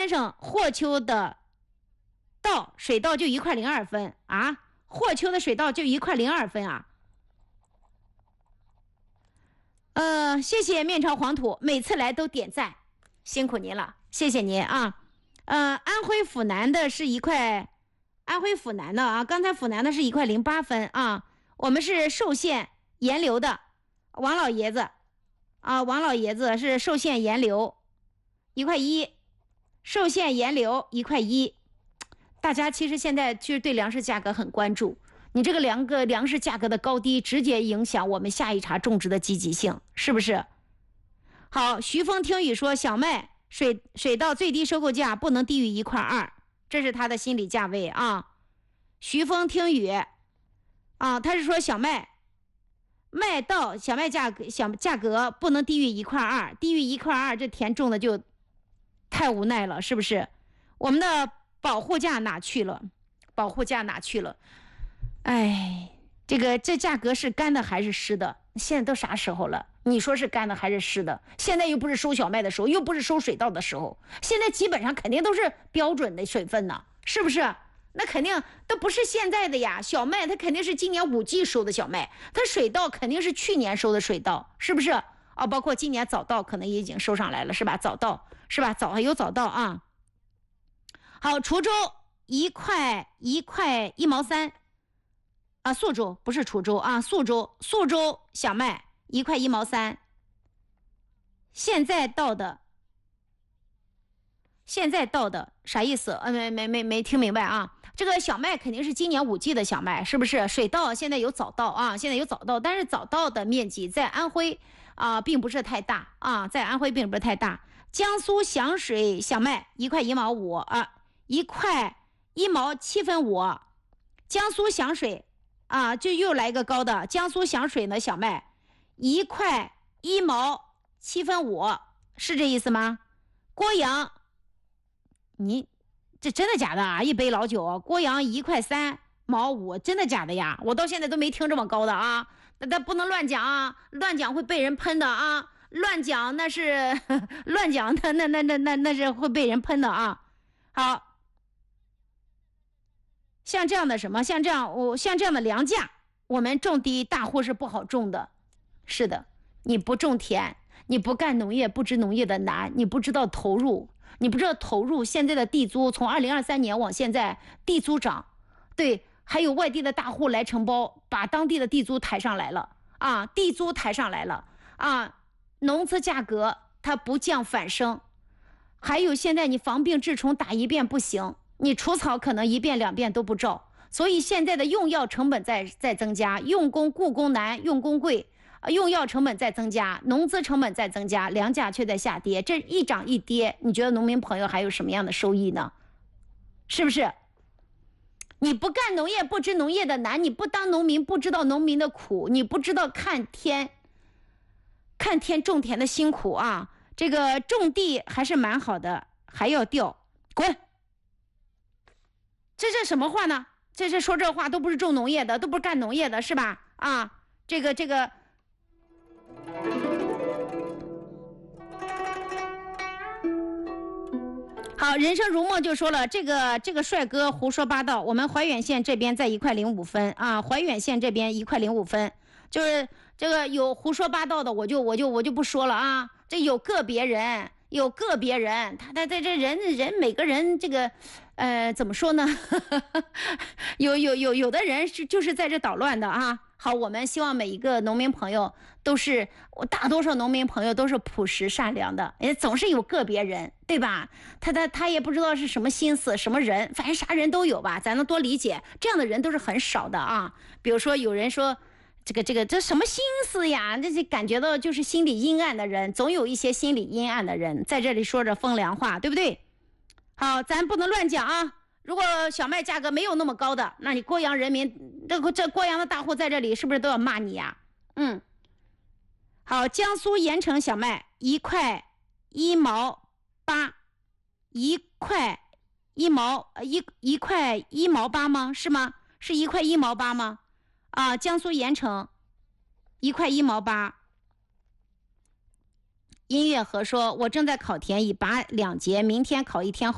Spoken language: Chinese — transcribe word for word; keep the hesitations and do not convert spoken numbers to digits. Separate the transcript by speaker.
Speaker 1: 生，霍丘的稻水稻就一块零二分啊，霍丘的水稻就一块零二分啊。呃，谢谢面朝黄土，每次来都点赞，辛苦您了，谢谢您啊。呃，安徽阜南的是一块，安徽阜南的啊，刚才阜南的是一块零八分啊。我们是寿县盐流的王老爷子啊，王老爷子是寿县盐流一块一，寿县盐流一块一。大家其实现在其实对粮食价格很关注。你这个两个粮食价格的高低直接影响我们下一茬种植的积极性，是不是？好，徐风听雨说小麦水水稻最低收购价不能低于一块二，这是他的心理价位啊。徐风听雨啊，他是说小麦麦稻小麦价格小价格不能低于一块二，低于一块二，这田种的就太无奈了，是不是？我们的保护价哪去了？保护价哪去了？哎，这个这价格是干的还是湿的？现在都啥时候了？你说是干的还是湿的？现在又不是收小麦的时候，又不是收水稻的时候，现在基本上肯定都是标准的水分呢，是不是？那肯定都不是现在的呀。小麦它肯定是今年五季收的小麦，它水稻肯定是去年收的水稻，是不是？哦，包括今年早稻可能也已经收上来了，是吧？早稻是吧？早还有早稻啊。好，滁州一块一块一毛三。啊，宿州不是滁州啊，宿州宿州小麦一块一毛三，现在到的，现在到的啥意思？呃，没没没没听明白啊。这个小麦肯定是今年五季的小麦，是不是？水稻现在有早稻啊，现在有早稻，但是早稻的面积在安徽啊，并不是太大啊，在安徽并不是太大。江苏响水小麦一块一毛五啊，一块一毛七分五，江苏响水。啊，就又来一个高的，江苏响水的小麦一块一毛七分五，是这意思吗？郭阳，你这真的假的啊？一杯老酒，郭阳一块三毛五，真的假的呀？我到现在都没听这么高的啊！那那不能乱讲啊，乱讲会被人喷的啊！乱讲那是乱讲，那那那那那那是会被人喷的啊！好。像这样的什么，像这样我像这样的粮价，我们种地大户是不好种的。是的，你不种田，你不干农业，不知农业的难，你不知道投入，你不知道投入。现在的地租从二零二三年往现在地租涨，对，还有外地的大户来承包，把当地的地租抬上来了啊，地租抬上来了啊，农资价格它不降反升，还有现在你防病治虫打一遍不行。你除草可能一遍两遍都不照，所以现在的用药成本在在增加，用工雇工难，用工贵，用药成本在增加，农资成本在增加，粮价却在下跌，这一涨一跌，你觉得农民朋友还有什么样的收益呢？是不是？你不干农业不知农业的难，你不当农民不知道农民的苦，你不知道看天看天种田的辛苦啊！这个种地还是蛮好的，还要调，滚！这是什么话呢？这是说这话都不是种农业的，都不是干农业的，是吧？啊，这个这个，好，人生如梦就说了，这个这个帅哥胡说八道。我们怀远县这边在一块零五分啊，怀远县这边一块零五分，就是这个有胡说八道的，我就我就我就不说了啊。这有个别人。有个别人，他他在这人人每个人这个，呃，怎么说呢？有有有有的人是就是在这捣乱的啊。好，我们希望每一个农民朋友都是，我大多数农民朋友都是朴实善良的，也总是有个别人，对吧？他他他也不知道是什么心思，什么人，反正啥人都有吧，咱能多理解。这样的人都是很少的啊。比如说有人说。这个这个这什么心思呀？这是感觉到就是心里阴暗的人，总有一些心里阴暗的人在这里说着风凉话，对不对？好，咱不能乱讲啊。如果小麦价格没有那么高的，那你郭阳人民这这郭阳的大户在这里是不是都要骂你呀？嗯，好，江苏盐城小麦一块一毛八，一块一毛一一块一毛八吗？是吗？是一块一毛八吗？啊，江苏盐城一块一毛八。音乐盒说，我正在考田，已拔两节，明天考一天后。